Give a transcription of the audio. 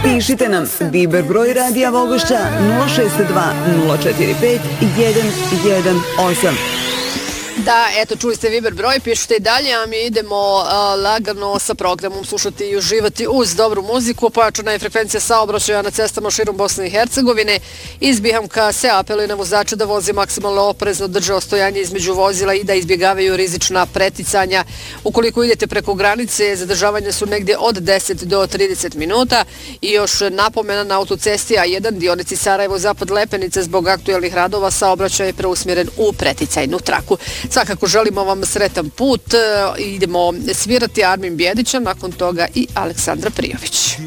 Pišite nam Viber broj Radija Vogošća 062 045 118. Da, eto, čuli ste Viber broj, pišite i dalje, a mi idemo lagano sa programom slušati i uživati uz dobru muziku. Pojačana je frekvencija saobraćaja na cestama širom Bosne i Hercegovine. Iz Bihamka se apeluje na vozače da voze maksimalno oprezno, drže ostojanje između vozila i da izbjegavaju rizična preticanja. Ukoliko idete preko granice, zadržavanja su negdje od 10 do 30 minuta. I još napomena na autocesti A1, dionici Sarajevo-Zapad Lepenice, zbog aktuelnih radova saobraćaj je preusmjeren u preticajnu traku. Svakako želimo vam sretan put, idemo svirati Armin Bjedića, nakon toga i Aleksandra Prijović.